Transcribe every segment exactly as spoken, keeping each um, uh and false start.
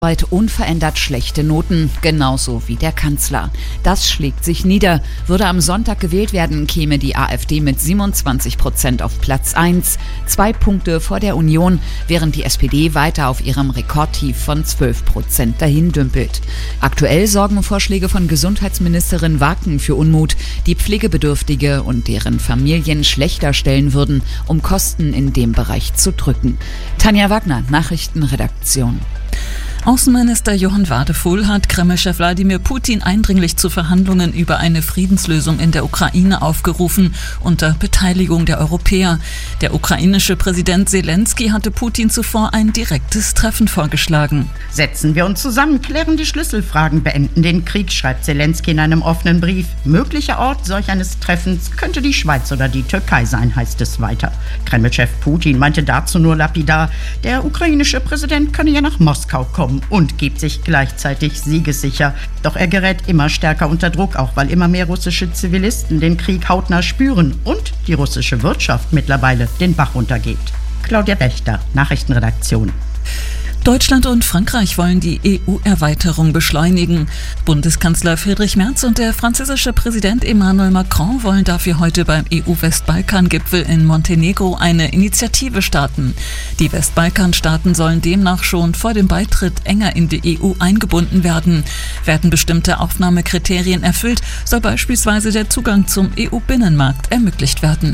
Weit unverändert schlechte Noten, genauso wie der Kanzler. Das schlägt sich nieder. Würde am Sonntag gewählt werden, käme die AfD mit siebenundzwanzig Prozent auf Platz eins, zwei Punkte vor der Union, während die S P D weiter auf ihrem Rekordtief von zwölf Prozent dahin dümpelt. Aktuell sorgen Vorschläge von Gesundheitsministerin Waken für Unmut, die Pflegebedürftige und deren Familien schlechter stellen würden, um Kosten in dem Bereich zu drücken. Tanja Wagner, Nachrichtenredaktion. Außenminister Johann Wadefuhl hat Kreml-Chef Wladimir Putin eindringlich zu Verhandlungen über eine Friedenslösung in der Ukraine aufgerufen, unter Beteiligung der Europäer. Der ukrainische Präsident Zelensky hatte Putin zuvor ein direktes Treffen vorgeschlagen. Setzen wir uns zusammen, klären die Schlüsselfragen, beenden den Krieg, schreibt Zelensky in einem offenen Brief. Möglicher Ort solch eines Treffens könnte die Schweiz oder die Türkei sein, heißt es weiter. Kreml-Chef Putin meinte dazu nur lapidar, der ukrainische Präsident könne ja nach Moskau kommen und gibt sich gleichzeitig siegessicher. Doch er gerät immer stärker unter Druck, auch weil immer mehr russische Zivilisten den Krieg hautnah spüren und die russische Wirtschaft mittlerweile den Bach runtergeht. Claudia Wächter, Nachrichtenredaktion. Deutschland und Frankreich wollen die E U-Erweiterung beschleunigen. Bundeskanzler Friedrich Merz und der französische Präsident Emmanuel Macron wollen dafür heute beim E U-Westbalkan-Gipfel in Montenegro eine Initiative starten. Die Westbalkanstaaten sollen demnach schon vor dem Beitritt enger in die E U eingebunden werden. Werden bestimmte Aufnahmekriterien erfüllt, soll beispielsweise der Zugang zum E U-Binnenmarkt ermöglicht werden.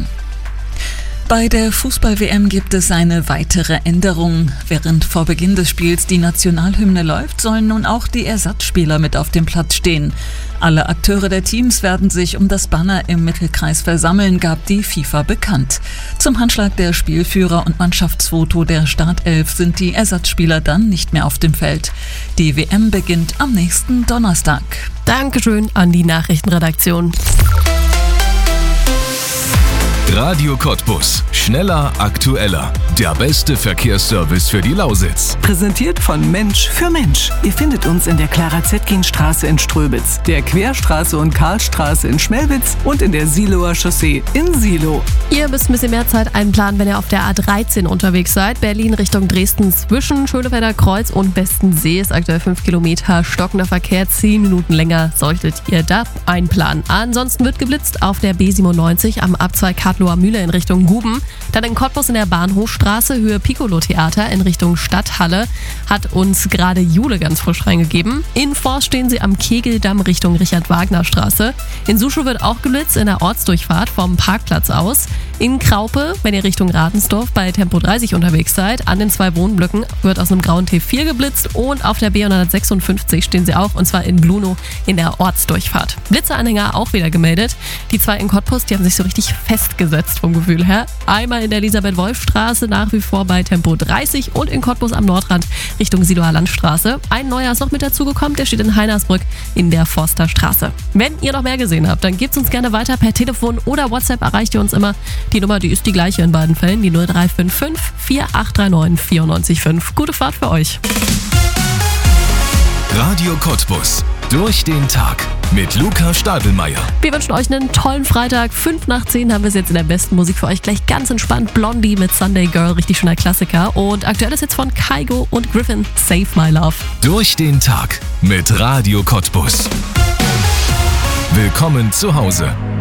Bei der Fußball-W M gibt es eine weitere Änderung. Während vor Beginn des Spiels die Nationalhymne läuft, sollen nun auch die Ersatzspieler mit auf dem Platz stehen. Alle Akteure der Teams werden sich um das Banner im Mittelkreis versammeln, gab die FIFA bekannt. Zum Handschlag der Spielführer und Mannschaftsfoto der Startelf sind die Ersatzspieler dann nicht mehr auf dem Feld. Die W M beginnt am nächsten Donnerstag. Dankeschön an die Nachrichtenredaktion. Radio Cottbus. Schneller, aktueller. Der beste Verkehrsservice für die Lausitz. Präsentiert von Mensch für Mensch. Ihr findet uns in der Clara-Zetkin-Straße in Ströbitz, der Querstraße und Karlstraße in Schmelwitz und in der Siloer Chaussee in Silo. Ihr müsst ein bisschen mehr Zeit einplanen, wenn ihr auf der A dreizehn unterwegs seid. Berlin Richtung Dresden zwischen Schönefelder Kreuz und Bestensee ist aktuell fünf Kilometer. Stockender Verkehr, zehn Minuten länger solltet ihr da einplanen. Ansonsten wird geblitzt auf der B siebenundneunzig am Abzweig Kartloher Mühle in Richtung Guben. Dann in Cottbus in der Bahnhofstraße, Höhe Piccolo-Theater in Richtung Stadthalle, hat uns gerade Jule ganz frisch reingegeben. In Forst stehen sie am Kegeldamm Richtung Richard-Wagner-Straße. In Suschow wird auch geblitzt in der Ortsdurchfahrt vom Parkplatz aus. In Kraupe, wenn ihr Richtung Ravensdorf bei Tempo dreißig unterwegs seid, an den zwei Wohnblöcken wird aus einem grauen T vier geblitzt und auf der B hundertsechsundfünfzig stehen sie auch, und zwar in Glunow in der Ortsdurchfahrt. Blitzeanhänger auch wieder gemeldet. Die zwei in Cottbus, die haben sich so richtig festgesetzt vom Gefühl her. Einmal in der Elisabeth-Wolf-Straße nach wie vor bei Tempo dreißig und in Cottbus am Nordrand Richtung Siloer Landstraße. Ein neuer ist noch mit dazugekommen, der steht in Heinersbrück in der Forsterstraße. Wenn ihr noch mehr gesehen habt, dann gebt uns gerne weiter per Telefon oder WhatsApp, erreicht ihr uns immer. Die Nummer, die ist die gleiche in beiden Fällen, die null drei fünf fünf, vier acht drei neun, vier neun fünf. Gute Fahrt für euch. Radio Cottbus. Durch den Tag mit Luca Stadelmeier. Wir wünschen euch einen tollen Freitag. fünf nach zehn haben wir es jetzt in der besten Musik für euch. Gleich ganz entspannt Blondie mit Sunday Girl, richtig schöner Klassiker. Und aktuell ist jetzt von Kygo und Griffin, Save My Love. Durch den Tag mit Radio Cottbus. Willkommen zu Hause.